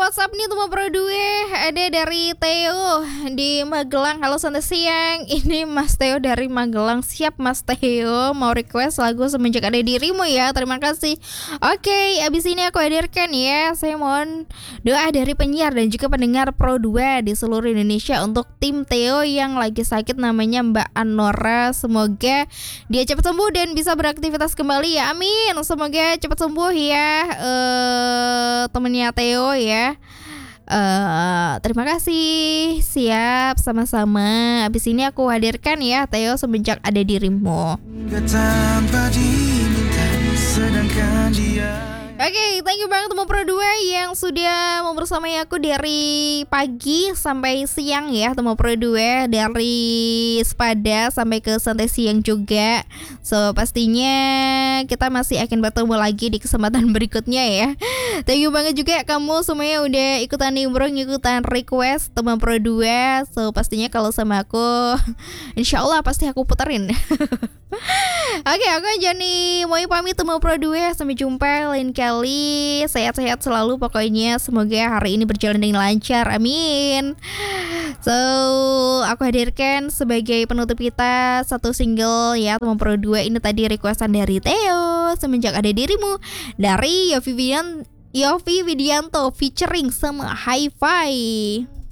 WhatsApp nih teman Pro 2. Ada dari Theo di Magelang. Halo selamat siang. Ini Mas Theo dari Magelang. Siap Mas Theo, mau request lagu Semenjak Ada Dirimu ya. Terima kasih. Oke, abis ini aku hadirkan ya. Saya mohon doa dari penyiar dan juga pendengar Pro 2 di seluruh Indonesia untuk tim Theo yang lagi sakit, namanya Mbak Anora. Semoga dia cepat sembuh dan bisa beraktivitas kembali ya. Amin. Semoga cepat sembuh ya. Temennya Theo ya. Terima kasih. Siap, sama-sama. Habis ini aku hadirkan ya Theo Semenjak Ada Dirimu. Tanpa diminta, sedangkan dia. Oke, thank you banget teman Pro 2 yang sudah mau bersama aku dari pagi sampai siang ya teman Pro 2, dari sepada sampai ke santai siang juga. So pastinya kita masih akan bertemu lagi di kesempatan berikutnya ya. Thank you banget juga kamu semuanya udah ikutan nimbrung, ikutan request teman Pro 2. So pastinya kalau sama aku insya Allah pasti aku puterin. Oke, aku Joni mau pamit teman Pro 2. Sampai jumpa lain kali. Sehat-sehat selalu pokoknya. Semoga hari ini berjalan dengan lancar. Amin. So, aku hadirkan sebagai penutup kita satu single ya teman Pro 2. Ini tadi requestan dari Theo, Semenjak Ada Dirimu, dari Yofi Widianto featuring sama Hi-Fi.